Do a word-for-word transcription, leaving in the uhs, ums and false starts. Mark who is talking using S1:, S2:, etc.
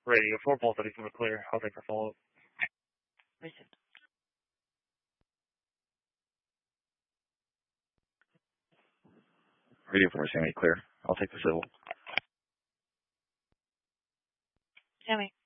S1: Radio four, Paul thirty-four clear. I'll take the follow-up.
S2: Received.
S3: Radio four, Sammy clear. I'll take the civil.
S2: Sammy.